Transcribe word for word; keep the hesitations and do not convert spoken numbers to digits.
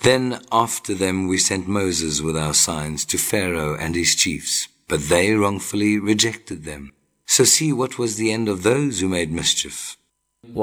Then after them we sent Moses with our signs to Pharaoh and his chiefs, but they wrongfully rejected them. So see what was the end of those who made mischief.